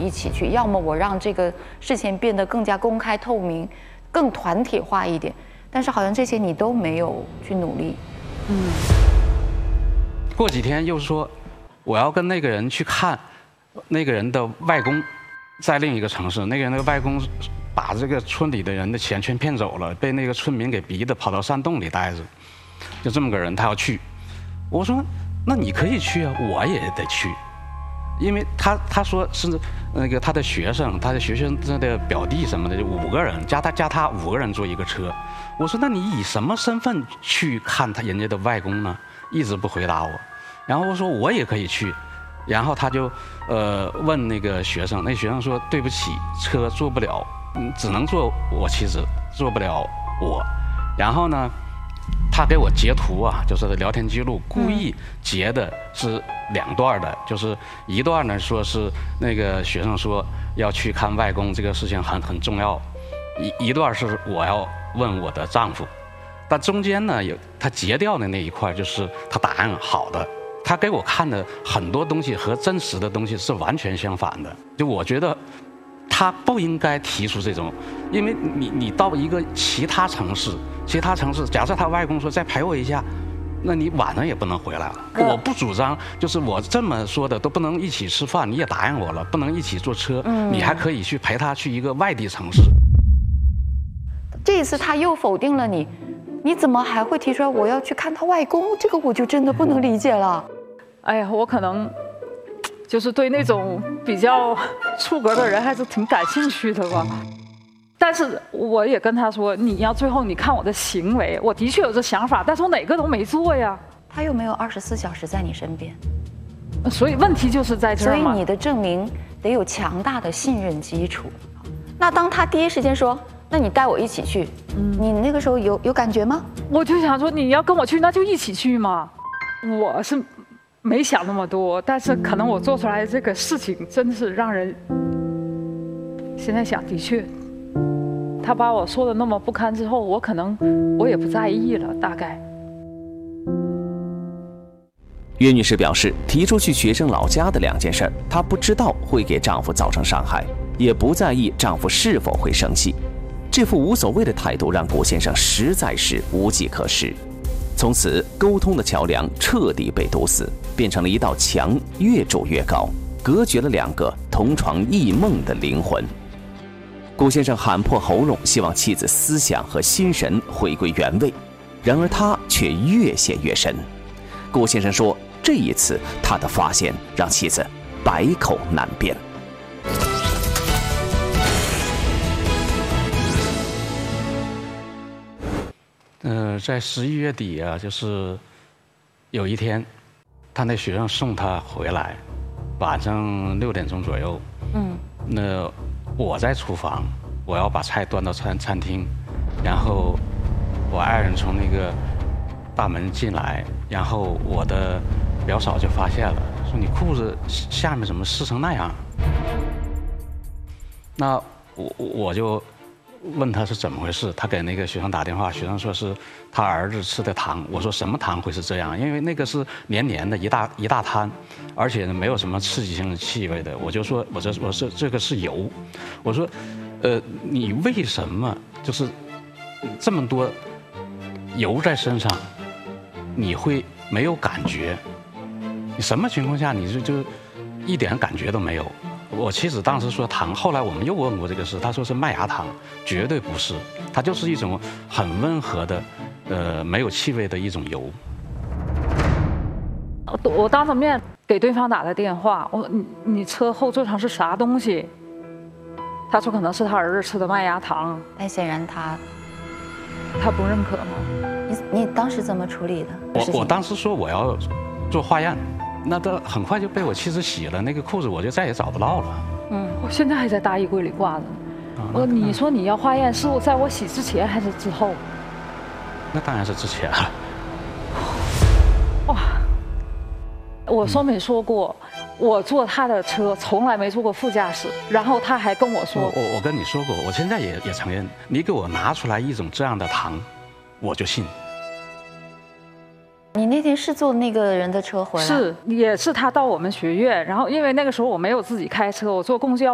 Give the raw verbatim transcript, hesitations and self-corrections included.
一起去，要么我让这个事情变得更加公开透明，更团体化一点。但是好像这些你都没有去努力。嗯。 过几天又说我要跟那个人去看那个人的外公，在另一个城市，那个人的外公把这个村里的人的钱全骗走了，被那个村民给逼得跑到山洞里待着。就这么个人，他要去。我说那你可以去啊，我也得去，因为他他说是那个他的学生，他的学生他的表弟什么的，五个人加他加他五个人坐一个车。我说那你以什么身份去看他人家的外公呢？一直不回答我。然后我说我也可以去。然后他就呃问那个学生，那学生说对不起，车坐不了，嗯，只能坐我妻子，坐不了我。然后呢，他给我截图啊，就是聊天记录，故意截的是两段的，就是一段呢说是那个学生说要去看外公，这个事情很很重要，一一段是我要问我的丈夫，但中间呢有他截掉的那一块就是他答案好的。他给我看的很多东西和真实的东西是完全相反的，就我觉得他不应该提出这种，因为你你到一个其他城市，其他城市，假设他外公说再陪我一下，那你晚上也不能回来了。我不主张，就是我这么说的都不能一起吃饭，你也答应我了，不能一起坐车，你还可以去陪他去一个外地城市。 这一次他又否定了你，你怎么还会提出来我要去看他外公？这个我就真的不能理解了。 哎呀，我可能就是对那种比较出格的人还是挺感兴趣的吧。但是我也跟他说，你要最后你看我的行为，我的确有这想法，但是我哪个都没做呀。 他又没有二十四小时在你身边， 所以问题就是在这儿嘛。 所以你的证明得有强大的信任基础。那当他第一时间说，那你带我一起去，嗯，你那个时候有有感觉吗？ 我就想说，你要跟我去，那就一起去嘛。我是没想那么多，但是可能我做出来这个事情真是让人现在想，的确，他把我说的那么不堪之后，我可能我也不在意了，大概。 岳女士表示，提出去学生老家的两件事，她不知道会给丈夫造成伤害，也不在意丈夫是否会生气。这副无所谓的态度让谷先生实在是无计可施。从此，沟通的桥梁彻底被堵死，变成了一道墙，越筑越高，隔绝了两个同床异梦的灵魂。谷先生喊破喉咙，希望妻子思想和心神回归原位，然而他却越陷越深。谷先生说，这一次他的发现让妻子百口难辩。 呃，在十一月底啊，就是有一天，他那学生送他回来，晚上六点钟左右。嗯。那我在厨房，我要把菜端到餐餐厅，然后我爱人从那个大门进来，然后我的表嫂就发现了，说你裤子下面怎么湿成那样？那我我就问他是怎么回事，他给那个学生打电话，学生说是他儿子吃的糖。我说什么糖会是这样？因为那个是黏黏的一大一大滩，而且呢没有什么刺激性的气味的。我就说，我这我说这个是油。我说，呃，你为什么就是这么多油在身上，你会没有感觉？你什么情况下你就就一点感觉都没有？我妻子当时说糖，后来我们又问过这个事，她说是麦芽糖，绝对不是，它就是一种很温和的，呃，没有气味的一种油。 我当着面给对方打的电话，我你你车后座上是啥东西？他说可能是他儿子吃的麦芽糖， 但显然他他不认可吗？ 你你当时怎么处理的？ 我我当时说我要做化验。那他很快就被我妻子洗了，那个裤子我就再也找不到了。 嗯，我现在还在大衣柜里挂着。啊、我你说你要化验，是在我洗之前还是之后？ 那当然是之前了。 哇！我说没说过，我坐他的车从来没坐过副驾驶，然后他还跟我说， 我我我跟你说过，我现在也也承认，你给我拿出来一种这样的糖，我就信。 你那天是坐那个人的车回来？ 是，也是他到我们学院，然后因为那个时候我没有自己开车，我坐公交。